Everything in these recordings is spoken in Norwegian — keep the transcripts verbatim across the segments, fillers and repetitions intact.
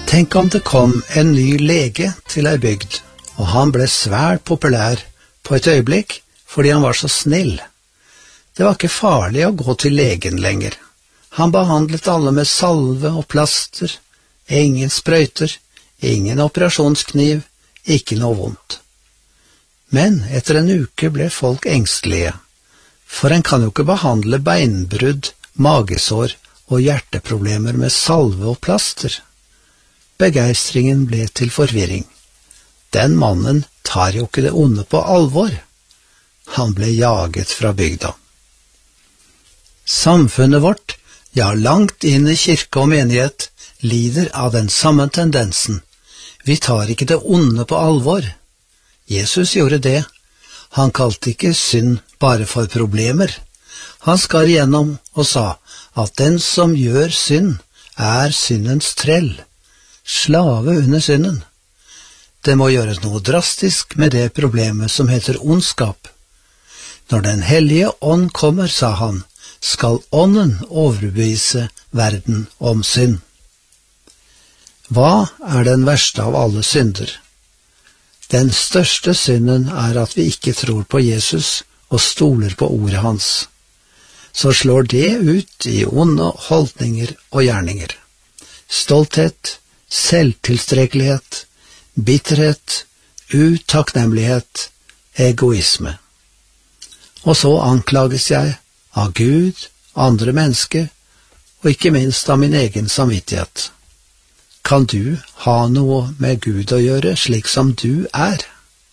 Tenk om det kom en ny lege til ei bygd, og han ble svært populær på et øyeblikk fordi han var så snill. Det var ikke farlig å gå til legen lenger. Han behandlet alle med salve og plaster, ingen sprøyter, ingen operasjonskniv, ikke noe vondt. Men etter en uke ble folk engstelige, for en kan jo ikke behandle beinbrudd, magesår og hjerteproblemer med salve og plaster. Begeistringen ble til forvirring. Den mannen tar jo ikke det onde på alvor. Han ble jaget fra bygda. Samfunnet vårt, ja langt inn i kirke og menighet, lider av den samme tendensen. Vi tar ikke det onde på alvor. Jesus gjorde det. Han kalte ikke synd bare for problemer. Han skar igjennom og sa at den som gjør synd, er syndens trell, slave under synden. Det må gjøres noe drastisk med det problemet som heter ondskap. Når den hellige ånd kommer, sa han, skal ånden overbevise verden om synd. Hva er den verste av alle synder? Den største synden er at vi ikke tror på Jesus og stoler på ordet hans. Så slår det ut i onde holdninger og gjerninger. Stolthet, selvtilstrekkelighet, bitterhet, utakknemlighet, egoisme. Og så anklages jeg av Gud, andre mennesker, og ikke minst av min egen samvittighet. Kan du ha noe med Gud å gjøre, slik som du er?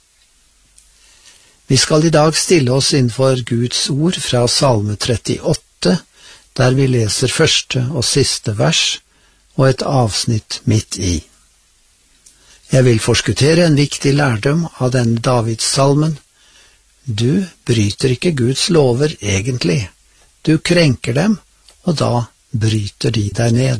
Vi skal i dag stille oss innenfor Guds ord fra Salme trettiåtte, der vi leser første og siste vers, og et avsnitt midt i. Jeg vil forskuttere en viktig lærdom av denne Davids-salmen. Du bryter ikke Guds lover egentlig. Du krenker dem, og da bryter de deg ned.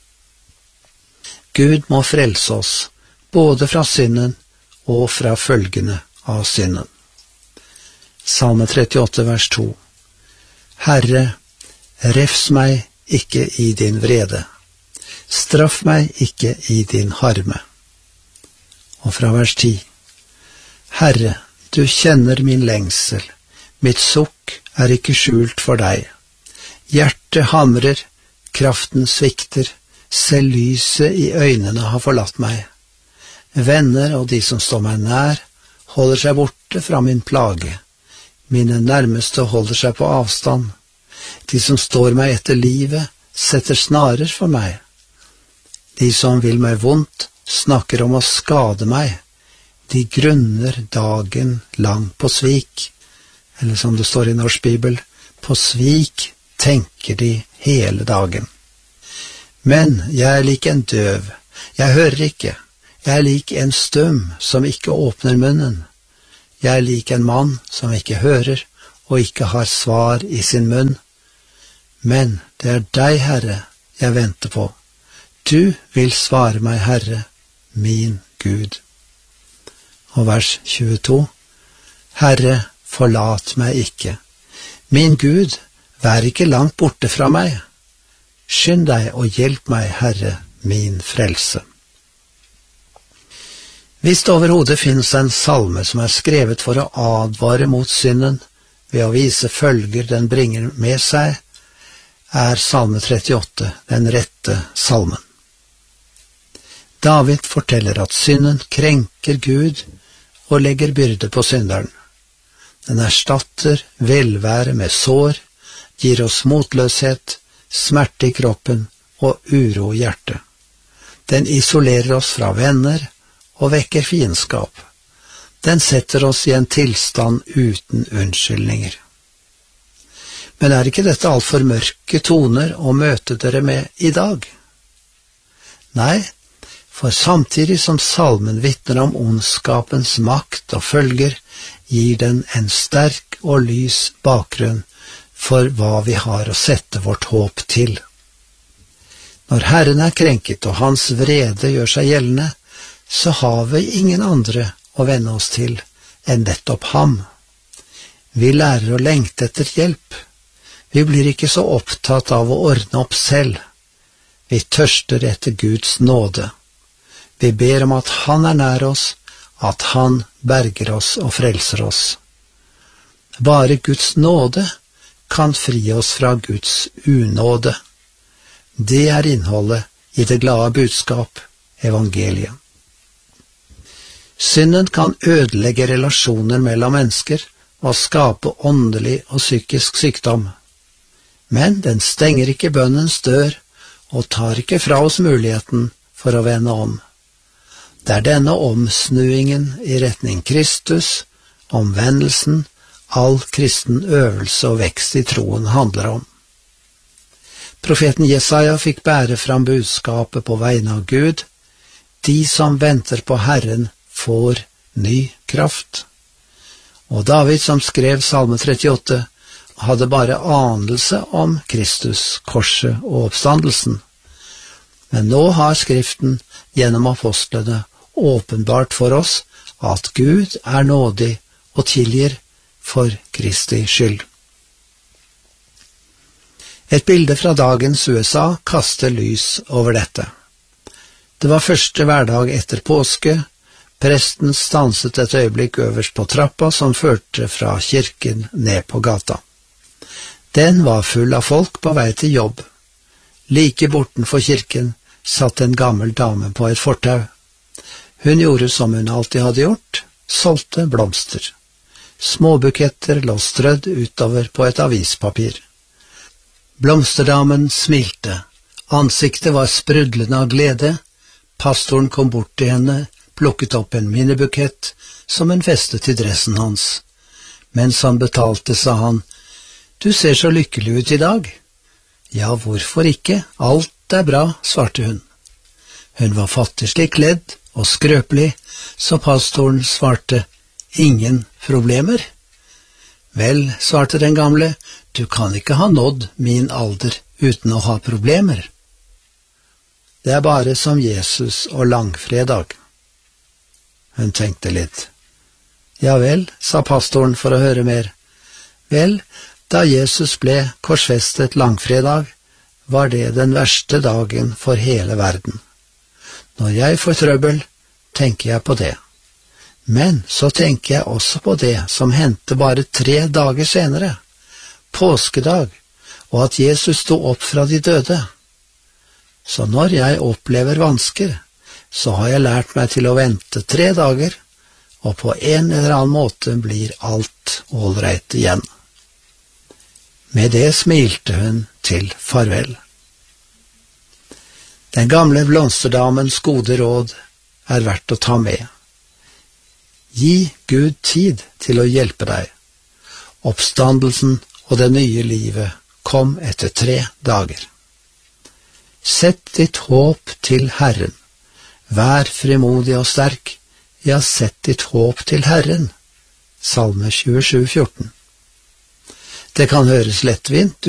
Gud må frelse oss, både fra synden og fra følgene av synden. Salme trettiåtte, vers to. Herre, refs meg ikke i din vrede. Straff meg ikke i din harme. Og fra vers ti. Herre, du kjenner min lengsel. Mitt sukk er ikke skjult for deg. Hjertet hamrer, kraften svikter, selv lyset i øynene har forlatt meg. Venner og de som står meg nær, holder seg borte fra min plage. Mine nærmeste holder seg på avstand. De som står meg etter livet, setter snarer for meg. De som vil meg vondt, snakker om å skade meg. De grunner dagen lang på svik. Eller som det står i Norsk Bibel, på svik tenker de hele dagen. Men jeg er lik en døv, jeg hører ikke. Jeg er lik en stum som ikke åpner munnen. Jeg er lik en mann som ikke hører og ikke har svar i sin munn. Men det er deg, Herre, jeg venter på. Du vil svare meg, Herre, min Gud. Og vers tjueto. Herre, forlat meg ikke. Min Gud, vær ikke langt borte fra meg. Skynd deg og hjelp meg, Herre, min frelse. Hvis det overhodet finnes en salme som er skrevet for å advare mot synden, ved å vise følger den bringer med seg, er Salme trettiåtte den rette salmen. David forteller at synden krenker Gud og legger byrde på synderen. Den erstatter velvære med sår, gir oss motløshet, smerte i kroppen og uro i hjertet. Den isolerer oss fra venner og vekker fiendskap. Den setter oss i en tilstand uten unnskyldninger. Men er ikke dette alt for mørke toner å møte dere med i dag? Nei, for samtidig som salmen vitner om ondskapens makt og følger, gir den en sterk og lys bakgrunn for hva vi har å sette vårt håp til. Når Herren er krenket og hans vrede gjør seg gjeldende, så har vi ingen andre å vende oss til enn nettopp ham. Vi lærer å lengte etter hjelp. Vi blir ikke så opptatt av å ordne opp selv. Vi tørster etter Guds nåde. Vi ber om at han er nær oss, at han berger oss og frelser oss. Bare Guds nåde kan fri oss fra Guds unåde. Det er innholdet i det glade budskap, evangeliet. Synden kan ødelegge relasjoner mellom mennesker og skape åndelig og psykisk sykdom. Men den stenger ikke bønnens dør og tar ikke fra oss muligheten for å vende om. Det er denne omsnuingen i retning Kristus, omvendelsen, all kristen øvelse og vekst i troen handler om. Profeten Jesaja fikk bære fram budskapet på vegne av Gud. De som venter på Herren får ny kraft. Og David, som skrev Salme trettiåtte, hadde bare anelse om Kristus, korset og oppstandelsen. Men nå har Skriften gjennom apostlene åpenbart for oss at Gud er nådig og tilgir for Kristi skyld. Et bilde fra dagens U S A kaster lys over dette. Det var første hverdag etter påske. Presten stanset et øyeblikk øverst på trappa som førte fra kirken ned på gata. Den var full av folk på vei til jobb. Like bortenfor kirken satt en gammel dame på et fortau. Hun gjorde som hun alltid hadde gjort, solgte blomster. Småbuketter lå strødd utover på et avispapir. Blomsterdamen smilte. Ansiktet var sprudlende av glede. Pastoren kom bort til henne, plukket opp en minnebukett som hun festet til dressen hans. Mens han betalte, sa han, «Du ser så lykkelig ut i dag.» «Ja, hvorfor ikke? Alt er bra», svarte hun. Hun var fattigslig kledd og skrøpelig, så pastoren svarte, «Ingen problemer?» «Vel», svarte den gamle, «du kan ikke ha nådd min alder uten å ha problemer.» Det er bare som Jesus og langfredag. Hun tenkte litt. «Ja vel», sa pastoren for å høre mer. «Vel, da Jesus ble korsfestet langfredag, var det den verste dagen for hele verden. Når jeg får trøbbel, tenker jeg på det. Men så tenker jeg også på det som hendte bare tre dager senere, påskedag, og at Jesus sto opp fra de døde. Så når jeg opplever vansker, så har jeg lært meg til å vente tre dager, og på en eller annen måte blir alt ålreit igjen.» Med det smilte hun til farvel. Den gamle blomsterdamens gode råd er verdt å ta med. Gi Gud tid til å hjelpe deg. Oppstandelsen og det nye livet kom etter tre dager. Sett ditt håp til Herren. Vær frimodig og sterk, ja, sett ditt håp til Herren. Salme tjuesju fjorten. Det kan høres lettvint